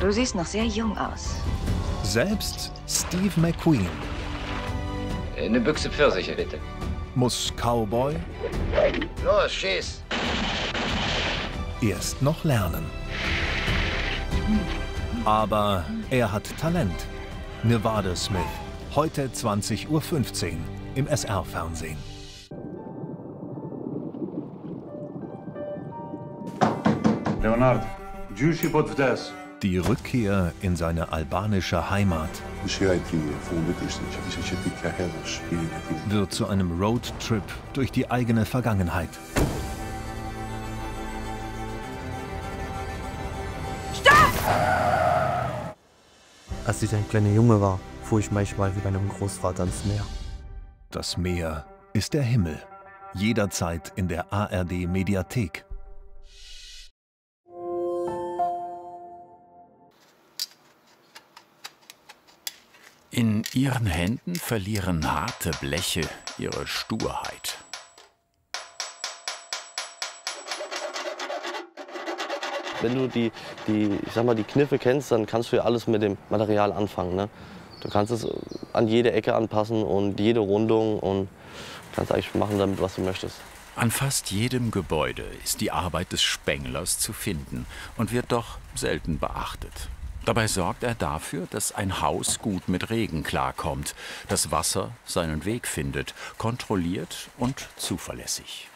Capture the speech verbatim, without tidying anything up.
Du siehst noch sehr jung aus. Selbst Steve McQueen Eine Büchse Pfirsiche, bitte. muss Cowboy Los, schieß! erst noch lernen. Aber er hat Talent. Nevada Smith, heute zwanzig Uhr fünfzehn im S R-Fernsehen. Leonard, Juicy pod w des. Die Rückkehr in seine albanische Heimat wird zu einem Roadtrip durch die eigene Vergangenheit. Als ich ein kleiner Junge war, fuhr ich manchmal wie bei meinem Großvater ans Meer. Das Meer ist der Himmel. Jederzeit in der A R D-Mediathek. In ihren Händen verlieren harte Bleche ihre Sturheit. Wenn du die, die, ich sag mal, die Kniffe kennst, dann kannst du ja alles mit dem Material anfangen. Ne? Du kannst es an jede Ecke anpassen und jede Rundung und kannst eigentlich machen damit, was du möchtest. An fast jedem Gebäude ist die Arbeit des Spenglers zu finden und wird doch selten beachtet. Dabei sorgt er dafür, dass ein Haus gut mit Regen klarkommt, das Wasser seinen Weg findet, kontrolliert und zuverlässig.